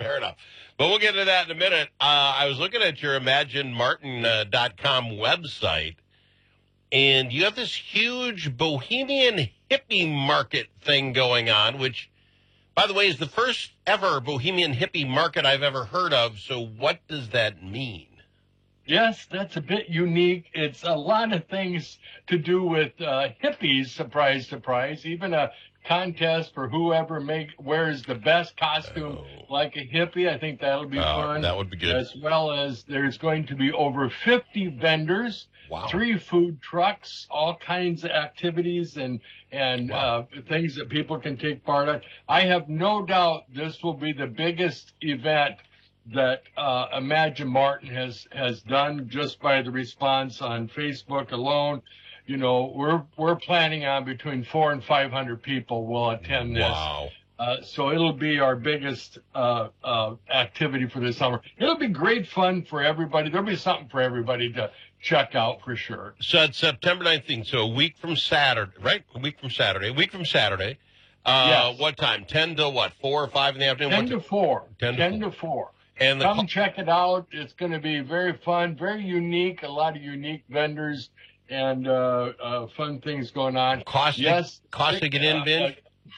Fair enough. But we'll get to that in a minute. I was looking at your ImagineMartin.com website, and you have this huge bohemian hippie market thing going on, which, by the way, is the first ever bohemian hippie market I've ever heard of. So what does that mean? Yes, that's a bit unique. It's a lot of things to do with hippies, surprise, surprise. Even a contest for whoever wears the best costume like a hippie. I think that'll be fun. That would be good. As well as there's going to be over 50 vendors, Wow. 3 food trucks, all kinds of activities and Wow. things that people can take part in. I have no doubt this will be the biggest event that Imagine Martin has done just by the response on Facebook alone. You know, we're planning on between 400 and 500 people will attend this. Wow. So it'll be our biggest activity for this summer. It'll be great fun for everybody. There'll be something for everybody to check out for sure. So it's September 19th, so a week from Saturday, right? A week from Saturday. Yes. What time? 10 to what? 4 or 5 in the afternoon? 10 to 4. 10 to 4. And come check it out. It's going to be very fun, very unique. A lot of unique vendors and fun things going on. Cost to get in, Vince?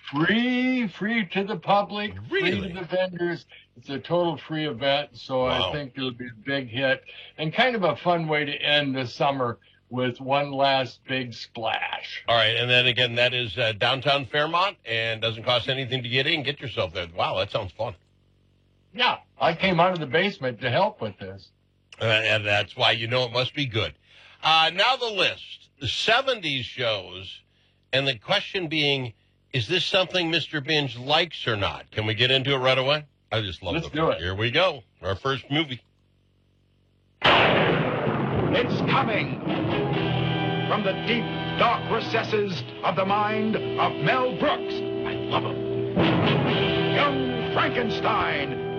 Free to the public, Really? free to the vendors. It's a total free event, so Wow. I think it'll be a big hit and kind of a fun way to end the summer with one last big splash. All right, and then again, that is downtown Fairmont, and doesn't cost anything to get in. Get yourself there. Wow, that sounds fun. Yeah, I came out of the basement to help with this. And that's why you know it must be good. Now the list, the 70s shows, and the question being, is this something Mr. Binge likes or not? Can we get into it right away? I just love Let's do it. Here we go. Our first movie. It's coming from the deep, dark recesses of the mind of Mel Brooks. I love him. Young Frankenstein